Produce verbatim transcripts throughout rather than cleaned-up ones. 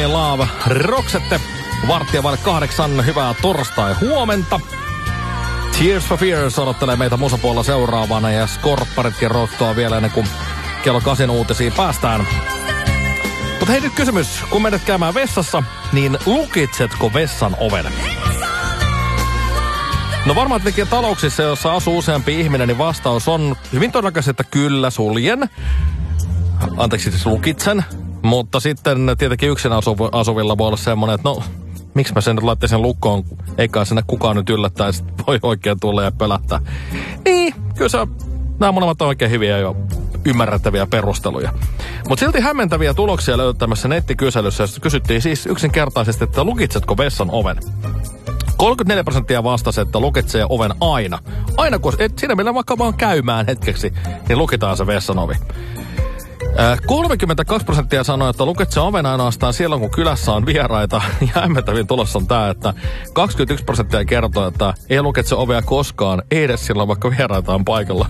Love, Roxette, varttia vaille kahdeksan, hyvää torstai huomenta. Tears for Fears odottelee meitä musapuolella seuraavana ja skorpparitkin roittoa vielä ennen kuin kello kasin uutisiin päästään. Mutta hei nyt kysymys, kun menet käymään vessassa, niin lukitsetko vessan oven? No varmaan tietenkin talouksissa, jossa asuu useampi ihminen, niin vastaus on hyvin todennäköisesti, että kyllä suljen. Anteeksi, siis lukitsen. Mutta sitten tietenkin yksin asu- asuvilla voi olla semmoinen, että no, miksi mä sen nyt laittain sen lukkoon, eikä sinne kukaan nyt yllättää, ja sit voi oikein tulla ja pelättää. Niin, kyllä se on, nämä molemmat on oikein hyviä ja ymmärrettäviä perusteluja. Mutta silti hämmentäviä tuloksia löytyy tämmöisessä nettikyselyssä, jossa kysyttiin siis yksinkertaisesti, että lukitsetko vessan oven? kolmekymmentäneljä prosenttia vastasi, että lukitsee oven aina. Aina kun, et siinä mennään vaikka vaan käymään hetkeksi, niin lukitaan se vessan ovi. kolmekymmentäkaksi prosenttia sanoi, että lukitsee oven ainoastaan silloin, kun kylässä on vieraita. Ja hämmentävin tulos on tämä, että kaksikymmentäyksi prosenttia kertoo, että ei lukitse ovea koskaan, ei edes silloin, vaikka vieraita on paikalla.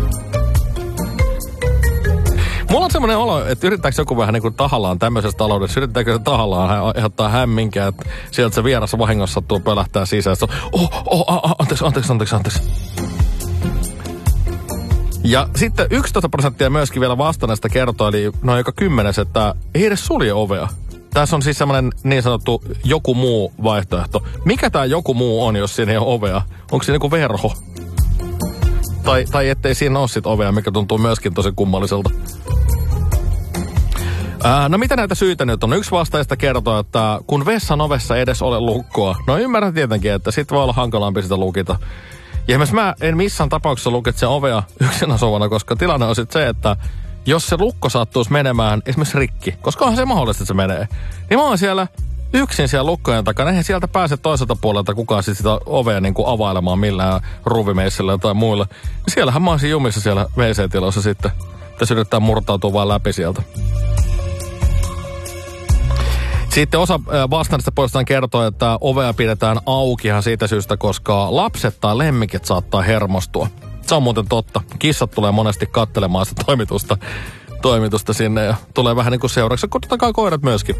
Mulla on semmoinen olo, että yrittääkö joku vähän niin kuin tahallaan tämmöisessä taloudessa, yrittääkö se tahallaan aiheuttaa hämminkiä, että sieltä se vieras vahingossa sattuu pölähtää sisään. Oh, oh, oh, anteeksi, anteeksi, anteeksi, anteeksi. Ja sitten yksitoista prosenttia myöskin vielä vastanneesta kertoo, eli noin joka kymmenes, että ei edes sulje ovea. Tässä on siis semmoinen niin sanottu joku muu vaihtoehto. Mikä tämä joku muu on, jos siinä ei ole ovea? Onko siinä joku verho? Tai, tai ettei siinä ole sit ovea, mikä tuntuu myöskin tosi kummalliselta. Ää, no mitä näitä syitä nyt on? Yksi vastaajista kertoo, että kun vessan ovessa ei edes ole lukkoa. No ymmärrän tietenkin, että sit voi olla hankalampi sitä lukita. Ja esimerkiksi mä en missään tapauksessa lukitse ovea yksin asuvana, koska tilanne on sitten se, että jos se lukko sattuisi menemään esimerkiksi rikki, koska onhan se mahdollista, että se menee, niin mä oon siellä yksin siellä lukkojen takana. Eihän sieltä pääse toiselta puolelta kukaan sit sitä ovea niin kuin availemaan millään ruuvimeissillä tai muilla. Siellähän mä oon jumissa siellä wee see-tilassa sitten. Tässä yrittää murtautua vaan läpi sieltä. Sitten osa vastaanista puolestaan kertoo, että ovea pidetään aukihan siitä syystä, koska lapset tai lemmikit saattaa hermostua. Se on muuten totta. Kissat tulee monesti katselemaan sitä toimitusta, toimitusta sinne ja tulee vähän niin kuin seuraksi. Totta kai koirat myöskin.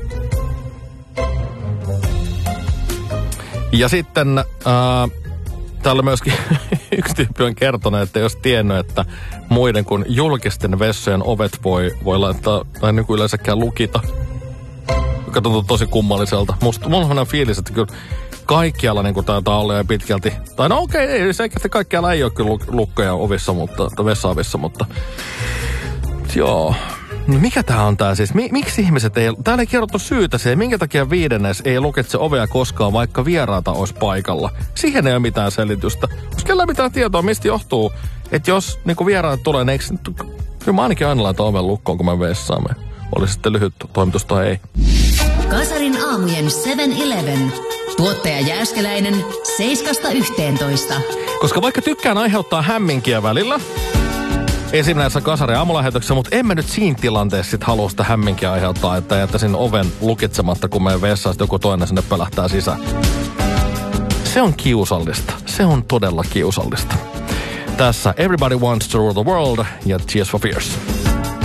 Ja sitten äh, täällä myöskin yksi tyyppi on kertonut, että jos tiennyt, että muiden kuin julkisten vessojen ovet voi, voi laittaa tai niin kuin yleensäkään lukita. Joka tuntuu tosi kummalliselta. Musta mulla on sellainen fiilis, että kyllä kaikkialla niin taitaa olla jo pitkälti. Tai no okei, okay, ei selkeästi kaikkialla ei ole kyllä lukkoja ovissa, mutta, tai vessa-ovissa, mutta joo. No mikä tää on tää siis? Miksi ihmiset ei, täällä ei kerrottu syytä siihen, minkä takia viidennes ei lukitse ovea koskaan, vaikka vieraata olisi paikalla. Siihen ei ole mitään selitystä. Onko kellään mitään tietoa, mistä johtuu, että jos niin vieraat tulee, niin eikö, kyllä mä ainakin aina laitan oven lukkoon, kun mä vessaan me. Oli sitten lyhyt toimitus tai ei. Kasarin aamujen seven eleven. Tuottaja Jääskeläinen seiskasta yhteentoista. Koska vaikka tykkään aiheuttaa hämminkiä välillä, esimerkiksi näissä Kasarin aamulähetyksissä, mutta emme nyt siinä tilanteessa sit halua sitä hämminkiä aiheuttaa, että jättäisin oven lukitsematta, kun meidän vessaan joku toinen sinne pölähtää sisään. Se on kiusallista. Se on todella kiusallista. Tässä Everybody Wants to Rule the World ja Tears for Fears.